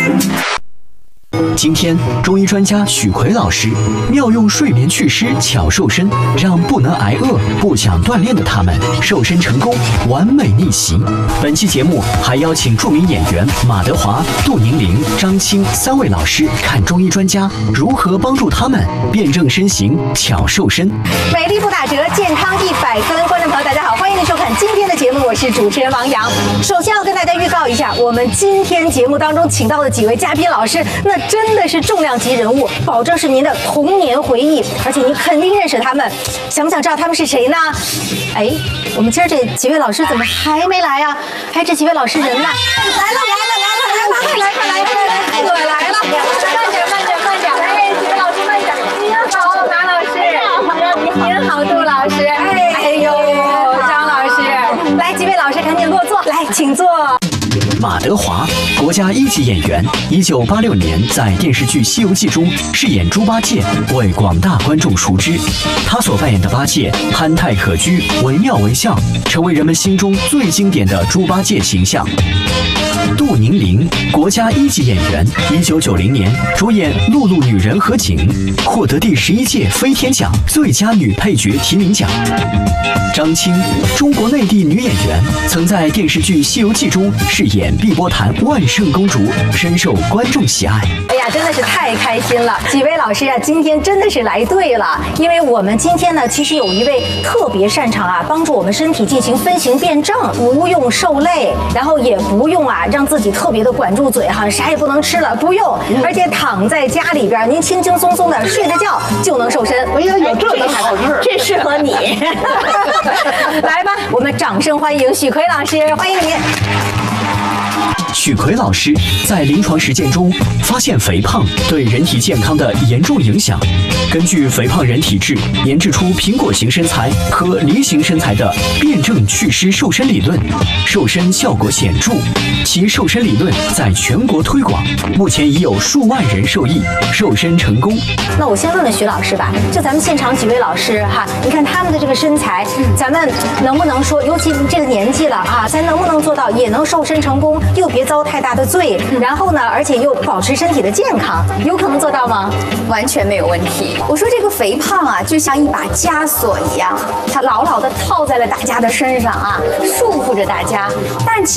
今天，中医专家许奎老师妙用睡眠祛湿巧瘦身，让不能挨饿、不想锻炼的他们瘦身成功，完美逆袭。本期节目还邀请著名演员马德华、杜宁玲、张青3位老师看中医专家如何帮助他们辩证身形、巧瘦身。 美丽不打折，健康100分。观众朋友，大家好，欢迎您收看今天的节目，我是主持人王洋。首先要跟大家预告一下，我们今天节目当中请到的几位嘉宾老师，那真的是重量级人物，保证是您的童年回忆，而且您肯定认识他们。想不想知道他们是谁呢？哎，我们今儿这几位老师怎么还没来啊？哎，这几位老师人呢？来了，快来！可来了！慢点！哎，几位老师慢点！您好，马老师。您好，杜老师。哎呦，张老师。来，几位老师赶紧落座，来，请坐。 马德华，国家1级演员，1986年在电视剧《西游记》中饰演猪八戒，为广大观众熟知。他所扮演的八戒憨态可掬、惟妙惟肖，成为人们心中最经典的猪八戒形象。杜宁玲，国家1级演员，1990年主演《露露女人和景》，获得第11届飞天奖最佳女配角提名奖。张青，中国内地女演员，曾在电视剧《西游记》中饰演碧波潭万圣公主，深受观众喜爱。 哎呀，真的是太开心了！几位老师啊，今天真的是来对了，因为我们今天呢，其实有一位特别擅长帮助我们身体进行分型辩证，不用受累，然后也不用让自己特别的管住嘴啥也不能吃了，不用，而且躺在家里边，您轻轻松松的睡着觉就能瘦身。 哎呀，有这个好事， 这适合你。来吧，我们掌声欢迎许奎老师，欢迎你。 许奎老师在临床实践中发现肥胖对人体健康的严重影响，根据肥胖人体质研制出苹果型身材和梨形身材的辩证祛湿瘦身理论，瘦身效果显著，其瘦身理论在全国推广，目前已有数万人受益，瘦身成功。 那我先问问许老师吧，就咱们现场几位老师你看他们的这个身材，咱们能不能说，尤其这个年纪了咱能不能做到也能瘦身成功，又别遭太大的罪，然后呢，而且又保持身体的健康，有可能做到吗？ 完全没有问题。我说这个肥胖就像一把枷锁一样，它牢牢地套在了大家的身上束缚着大家。但是